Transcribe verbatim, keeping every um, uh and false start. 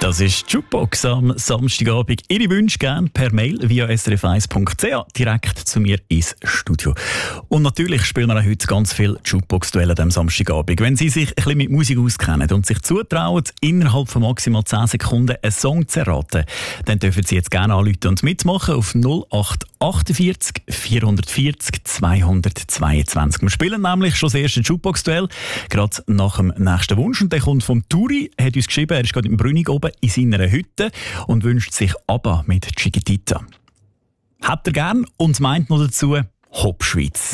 Das ist die Jukebox am Samstagabend. Ihre Wünsche gerne per Mail via s r f eins punkt c h direkt zu mir ins Studio. Und natürlich spielen wir auch heute ganz viel Jukebox-Duelle am Samstagabend. Wenn Sie sich ein bisschen mit Musik auskennen und sich zutrauen, innerhalb von maximal zehn Sekunden einen Song zu erraten, dann dürfen Sie jetzt gerne anrufen und mitmachen auf null acht achtundvierzig vierhundertvierzig zweihundertzweiundzwanzig. Wir spielen nämlich schon das erste Jukebox-Duell, gerade nach dem nächsten Wunsch. Und der kommt vom Turi, hat uns geschrieben, er ist gerade im Brünig oben in seiner Hütte und wünscht sich ABBA mit Chiquitita. Habt ihr gern und meint noch dazu Hop Schweiz.